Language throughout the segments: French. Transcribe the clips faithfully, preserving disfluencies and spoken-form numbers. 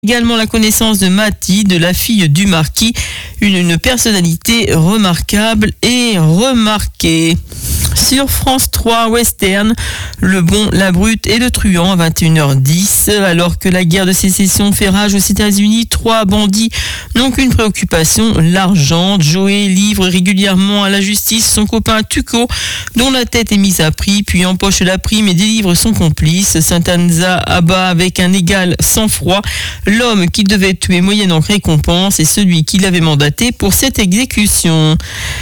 Également la connaissance de Mathilde, la fille du marquis, une, une personnalité remarquable et remarquée. Sur France trois, Western, Le Bon, la Brute et le Truand à vingt et une heures dix. Alors que la guerre de sécession fait rage aux États-Unis, trois bandits n'ont qu'une préoccupation, l'argent. Joey livre régulièrement à la justice son copain Tuco, dont la tête est mise à prix, puis empoche la prime et délivre son complice. Saint-Anza abat avec un égal sang-froid l'homme qui devait tuer moyennant récompense et celui qui l'avait mandaté pour cette exécution.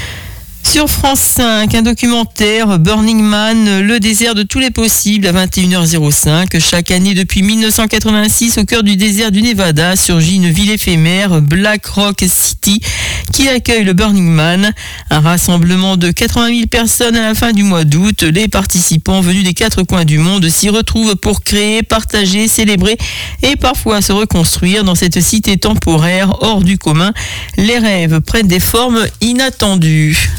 Sur France cinq, un documentaire, Burning Man, le désert de tous les possibles à vingt et une heures cinq. Chaque année depuis mille neuf cent quatre-vingt-six, au cœur du désert du Nevada, surgit une ville éphémère, Black Rock City, qui accueille le Burning Man. Un rassemblement de quatre-vingt mille personnes à la fin du mois d'août. Les participants venus des quatre coins du monde s'y retrouvent pour créer, partager, célébrer et parfois se reconstruire dans cette cité temporaire hors du commun. Les rêves prennent des formes inattendues.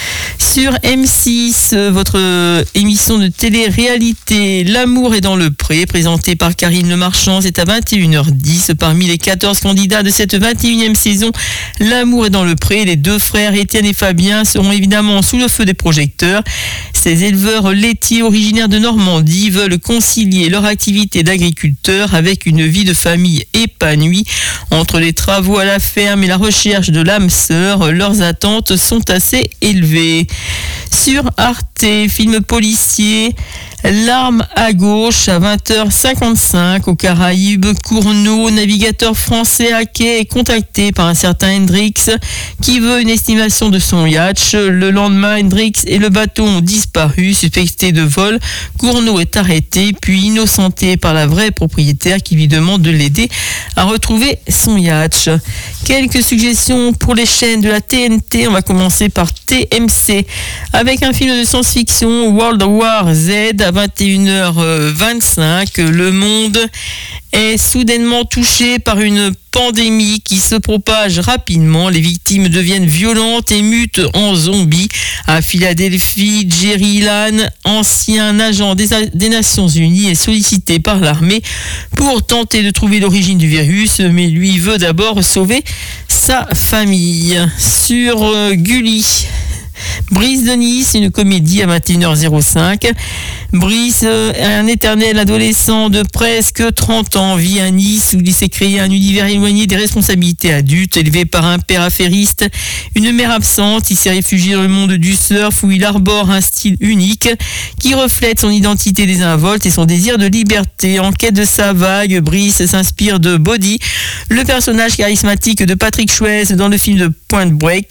Sur M six, votre émission de télé-réalité L'amour est dans le pré, présentée par Karine Le Marchand, c'est à vingt et une heures dix. Parmi les quatorze candidats de cette vingt et unième saison, L'amour est dans le pré, les deux frères Étienne et Fabien seront évidemment sous le feu des projecteurs. Ces éleveurs laitiers originaires de Normandie veulent concilier leur activité d'agriculteur avec une vie de famille épanouie. Entre les travaux à la ferme et la recherche de l'âme sœur, leurs attentes sont assez élevées. Sur Arte, film policier, L'arme à gauche à vingt heures cinquante-cinq aux Caraïbes. Cournot, navigateur français à quai, est contacté par un certain Hendrix qui veut une estimation de son yacht. Le lendemain, Hendrix et le bateau ont disparu, suspectés de vol. Cournot est arrêté puis innocenté par la vraie propriétaire qui lui demande de l'aider à retrouver son yacht. Quelques suggestions pour les chaînes de la T N T. On va commencer par T M C avec un film de science-fiction, World War Z. À vingt et une heures vingt-cinq, le monde est soudainement touché par une pandémie qui se propage rapidement. Les victimes deviennent violentes et mutent en zombies. À Philadelphie, Jerry Lan, ancien agent des, des Nations Unies, est sollicité par l'armée pour tenter de trouver l'origine du virus, mais lui veut d'abord sauver sa famille. Sur euh, Gulli, Brice de Nice, une comédie à vingt et une heures cinq. Brice, un éternel adolescent de presque trente ans, vit à Nice où il s'est créé un univers éloigné des responsabilités adultes. Élevé par un père affairiste, une mère absente, il s'est réfugié dans le monde du surf où il arbore un style unique qui reflète son identité désinvolte et son désir de liberté. En quête de sa vague, Brice s'inspire de Body, le personnage charismatique de Patrick Swayze dans le film de Point Break.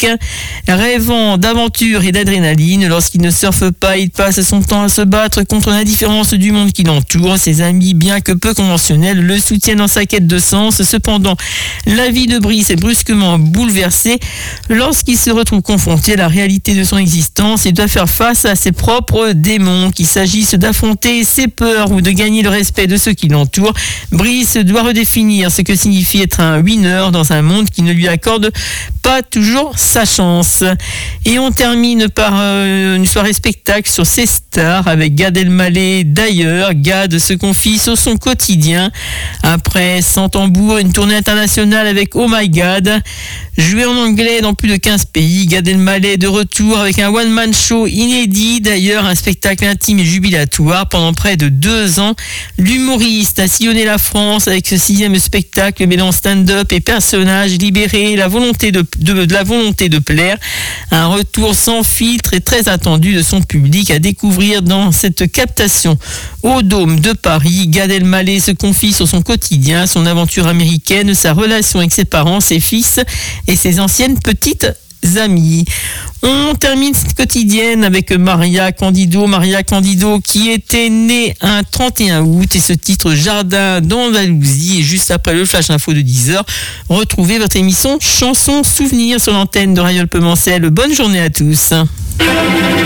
Rêvant d'aventure et d'adrénaline, lorsqu'il ne surfe pas, il passe son temps à se battre contre l'indifférence du monde qui l'entoure. Ses amis, bien que peu conventionnels, le soutiennent dans sa quête de sens. Cependant, la vie de Brice est brusquement bouleversée lorsqu'il se retrouve confronté à la réalité de son existence et doit faire face à ses propres démons. Qu'il s'agisse d'affronter ses peurs ou de gagner le respect de ceux qui l'entourent, Brice doit redéfinir ce que signifie être un winner dans un monde qui ne lui accorde pas toujours sa chance. Et on termine par euh, une soirée spectacle sur C Star avec Gad Elmaleh. D'ailleurs, Gad se confie sur son quotidien. Après Sans tambour, une tournée internationale avec Oh My God. Joué en anglais dans plus de quinze pays, Gad Elmaleh est de retour avec un one-man show inédit. D'ailleurs, un spectacle intime et jubilatoire pendant près de deux ans. L'humoriste a sillonné la France avec ce sixième spectacle mêlant stand-up et personnages libérés, la volonté de, de, de la volonté de plaire. Un retour sans filtre et très attendu de son public à découvrir dans cette captation au Dôme de Paris. Gad Elmaleh se confie sur son quotidien, son aventure américaine, sa relation avec ses parents, ses fils et ses anciennes petites amies. On termine cette quotidienne avec Maria Candido. Maria Candido qui était née un trente et un août et ce titre Jardin d'Andalousie. Et juste après le flash info de dix heures, retrouvez votre émission Chansons Souvenirs sur l'antenne de Radio Alpemancel. Bonne journée à tous.